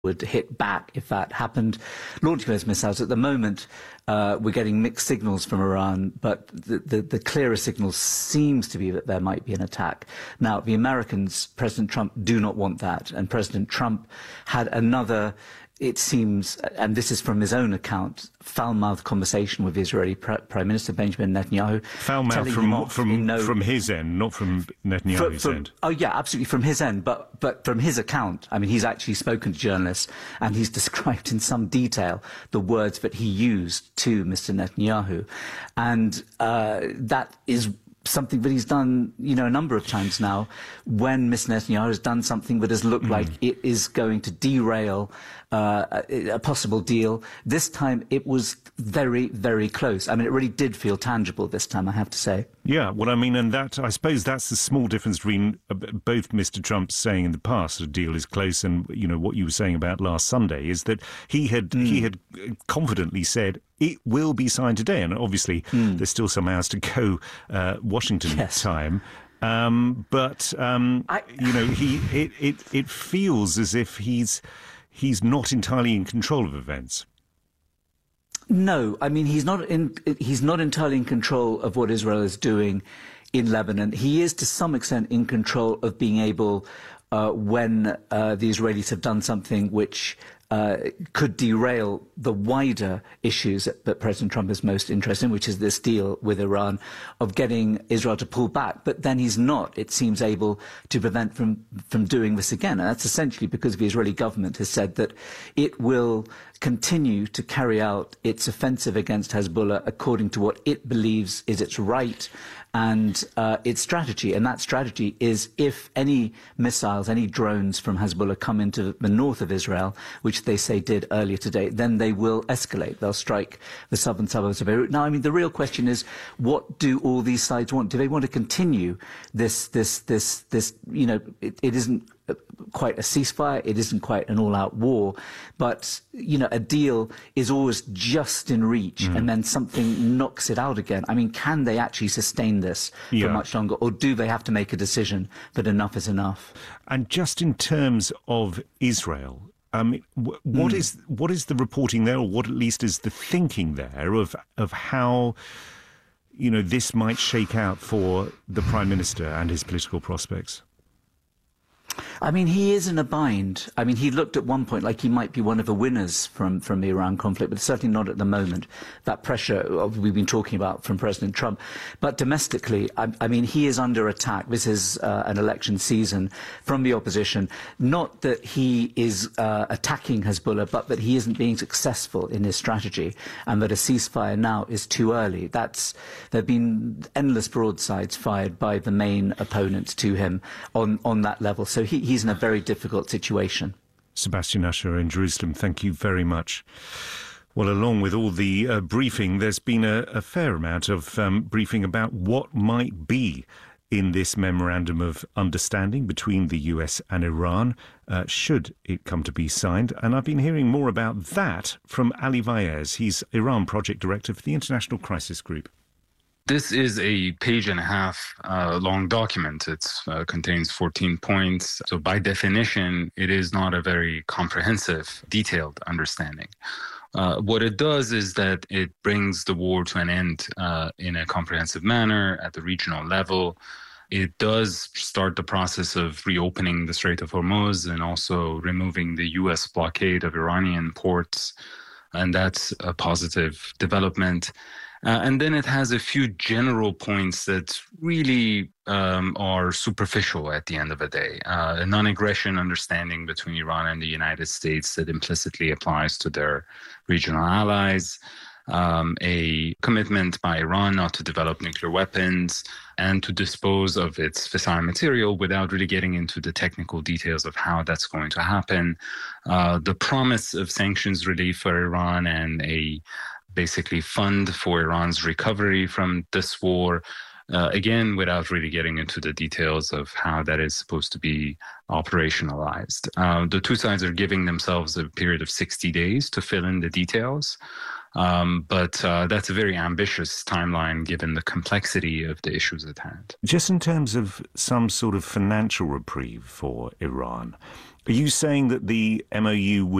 would hit back if that happened, launching those missiles. At the moment, we're getting mixed signals from Iran, but the clearest signal seems to be that there might be an attack. Now, the Americans, President Trump, do not want that. And President Trump had another, it seems, and this is from his own account, foul-mouthed conversation with the Israeli Prime Minister Benjamin Netanyahu. Foul-mouthed from his end, not from Netanyahu's end. Oh, yeah, absolutely, from his end. But from his account, I mean, he's actually spoken to journalists and he's described in some detail the words that he used to Mr. Netanyahu. And that is something that he's done, you know, a number of times now when Mr. Netanyahu has done something that has looked like it is going to derail a possible deal. This time it was very, very close. I mean, it really did feel tangible this time, I have to say. Yeah, well, I mean, and that, I suppose that's the small difference between both Mr. Trump saying in the past the deal is close and, you know, what you were saying about last Sunday is that he had confidently said it will be signed today. And obviously there's still some hours to go, Washington time. But you know, it feels as if he's not entirely in control of events. No, I mean, he's not entirely in control of what Israel is doing in Lebanon. He is to some extent in control of being able, when the Israelis have done something which could derail the wider issues that President Trump is most interested in, which is this deal with Iran, of getting Israel to pull back. But then he's not, it seems, able to prevent from doing this again. And that's essentially because the Israeli government has said that it will continue to carry out its offensive against Hezbollah according to what it believes is its right and its strategy. And that strategy is if any missiles, any drones from Hezbollah come into the north of Israel, which they say did earlier today, then they will escalate. They'll strike the southern suburbs of Beirut. Now, I mean, the real question is, what do all these sides want? Do they want to continue this, you know, it isn't quite a ceasefire, it isn't quite an all-out war, but, you know, a deal is always just in reach and then something knocks it out again. I mean, can they actually sustain this for much longer, or do they have to make a decision that enough is enough? And just in terms of Israel, what is the reporting there, or what at least is the thinking there of how, you know, this might shake out for the Prime Minister and his political prospects? I mean, he is in a bind. I mean, he looked at one point like he might be one of the winners from the Iran conflict, but certainly not at the moment. That pressure we've been talking about from President Trump. But domestically, I mean, he is under attack. This is an election season from the opposition. Not that he is attacking Hezbollah, but that he isn't being successful in his strategy and that a ceasefire now is too early. There have been endless broadsides fired by the main opponents to him on that level. So he's in a very difficult situation. Sebastian Usher in Jerusalem, thank you very much. Well, along with all the briefing, there's been a fair amount of briefing about what might be in this memorandum of understanding between the US and Iran, should it come to be signed. And I've been hearing more about that from Ali Vaez. He's Iran Project Director for the International Crisis Group. This is a page-and-a-half long document. It contains 14 points. So by definition, it is not a very comprehensive, detailed understanding. What it does is that it brings the war to an end in a comprehensive manner at the regional level. It does start the process of reopening the Strait of Hormuz and also removing the U.S. blockade of Iranian ports. And that's a positive development. And then it has a few general points that really are superficial at the end of the day. A non-aggression understanding between Iran and the United States that implicitly applies to their regional allies, a commitment by Iran not to develop nuclear weapons and to dispose of its fissile material without really getting into the technical details of how that's going to happen. The promise of sanctions relief for Iran and a basically fund for Iran's recovery from this war, again, without really getting into the details of how that is supposed to be operationalized. The two sides are giving themselves a period of 60 days to fill in the details. But that's a very ambitious timeline given the complexity of the issues at hand. Just in terms of some sort of financial reprieve for Iran, are you saying that the MOU would